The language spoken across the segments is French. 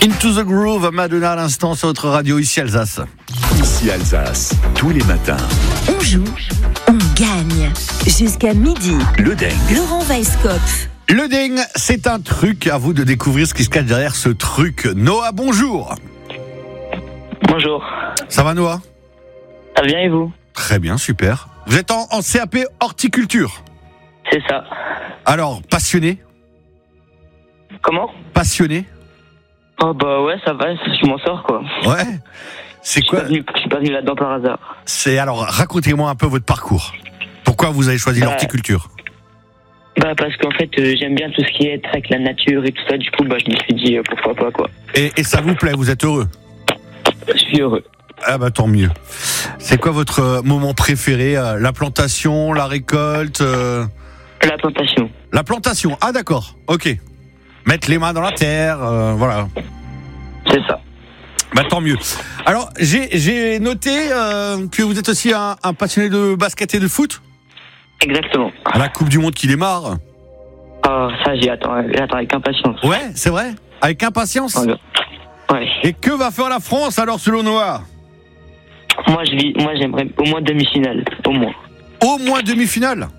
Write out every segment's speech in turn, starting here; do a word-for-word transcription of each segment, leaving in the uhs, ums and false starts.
Into the Groove, Madonna à l'instant sur votre radio, ici Alsace. Ici Alsace, tous les matins. On joue, on gagne. Jusqu'à midi. Le Deng. Laurent Weisskopf. Le Deng, c'est un truc, à vous de découvrir ce qui se cache derrière ce truc. Noah, bonjour. Bonjour. Ça va Noah ? Ça va bien et vous ? Très bien, super. Vous êtes en, en C A P horticulture ? C'est ça. Alors, passionné ? Comment ? Passionné ? Oh bah ouais, ça va, je m'en sors quoi. Ouais. C'est quoi ? Je suis pas venu, je suis pas venu là-dedans par hasard. C'est alors, racontez-moi un peu votre parcours. Pourquoi vous avez choisi bah, l'horticulture ? Bah parce qu'en fait, euh, j'aime bien tout ce qui est avec la nature et tout ça. Du coup, bah je me suis dit euh, pourquoi pas quoi. Et, et ça vous plaît ? Vous êtes heureux ? Je suis heureux. Ah bah tant mieux. C'est quoi votre euh, moment préféré ? euh, La plantation, la récolte euh... La plantation. La plantation. Ah d'accord. Ok. Mettre les mains dans la terre, euh, voilà. C'est ça. Bah tant mieux. Alors j'ai j'ai noté euh, que vous êtes aussi un, un passionné de basket et de foot. Exactement. À la Coupe du Monde qui démarre. Oh ça j'y attends, j'attends avec impatience. Ouais, c'est vrai. Avec impatience. Ouais. Ouais. Et que va faire la France alors selon Noah ? Moi je vis, moi j'aimerais au moins demi-finale, au moins. Au moins demi-finale.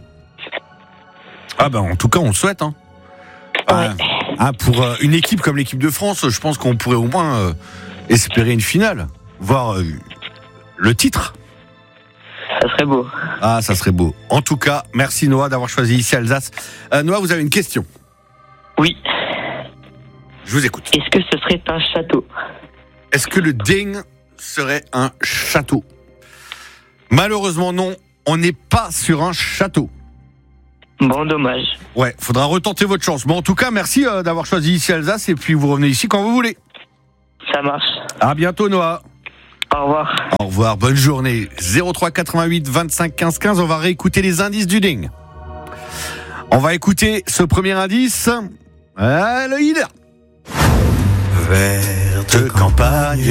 Ah ben en tout cas on le souhaite hein. Ouais. Euh, hein, pour euh, une équipe comme l'équipe de France, je pense qu'on pourrait au moins euh, espérer une finale, voire euh, le titre. Ça serait beau. Ah, ça serait beau. En tout cas, merci Noah d'avoir choisi ici Alsace. Euh, Noah, vous avez une question ? Oui. Je vous écoute. Est-ce que ce serait un château ? Est-ce que le Deng serait un château ? Malheureusement non, on n'est pas sur un château. Bon, dommage. Ouais, faudra retenter votre chance. Bon, en tout cas, merci euh, d'avoir choisi ici Alsace et puis vous revenez ici quand vous voulez. Ça marche. À bientôt Noah. Au revoir. Au revoir, bonne journée. zéro trois quatre-vingt-huit vingt-cinq quinze quinze, on va réécouter les indices du Deng. On va écouter ce premier indice. Ah, le il est là. Verte campagne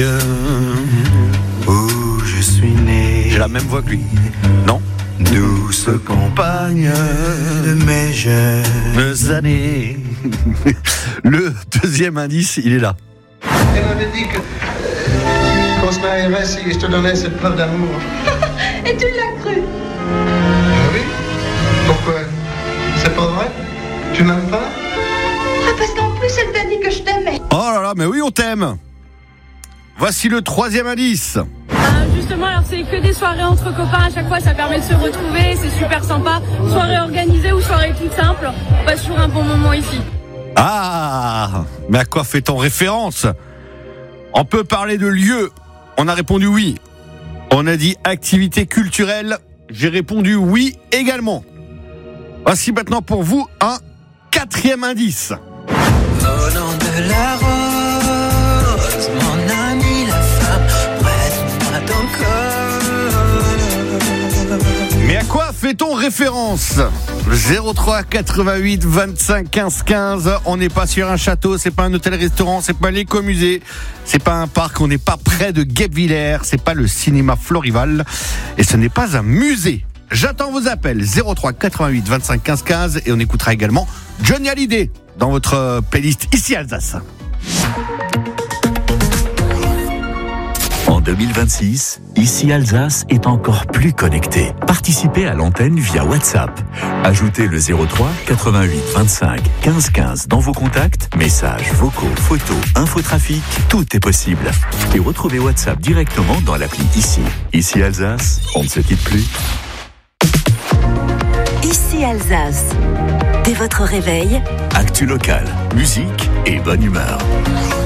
où je suis né. J'ai la même voix que lui. Non ? Douce compagne de mes jeunes années. Le deuxième indice, il est là. Elle m'avait dit que euh, qu'on se marierait si je te donnais cette preuve d'amour. Et tu l'as cru? Ah oui? Pourquoi? C'est pas vrai? Tu m'aimes pas? Ah, parce qu'en plus, elle t'a dit que je t'aimais. Oh là là, mais oui, on t'aime. Voici le troisième indice. Euh, justement, alors c'est que des soirées entre copains à chaque fois, ça permet de se retrouver, c'est super sympa. Soirée organisée ou soirée toute simple, on passe toujours un bon moment ici. Ah, mais à quoi fait-on référence ? On peut parler de lieu. On a répondu oui. On a dit activité culturelle. J'ai répondu oui également. Voici maintenant pour vous un quatrième indice. Au nom de la rose, mon ami la femme, prête-moi ton corps. Mais à quoi fait-on référence ? zéro trois quatre-vingt-huit vingt-cinq quinze quinze. On n'est pas sur un château, c'est pas un hôtel-restaurant, c'est pas l'écomusée, c'est pas un parc, on n'est pas près de Guebwiller, c'est pas le cinéma Florival et ce n'est pas un musée. J'attends vos appels zéro trois quatre-vingt-huit vingt-cinq quinze quinze et on écoutera également Johnny Hallyday dans votre playlist ici Alsace. En deux mille vingt-six, ici Alsace est encore plus connecté. Participez à l'antenne via WhatsApp. Ajoutez le zéro trois quatre-vingt-huit vingt-cinq quinze quinze dans vos contacts, messages, vocaux, photos, infotrafic, tout est possible. Et retrouvez WhatsApp directement dans l'appli Ici. Ici Alsace, on ne se quitte plus. Ici Alsace. Dès votre réveil, Actu locale, musique et bonne humeur.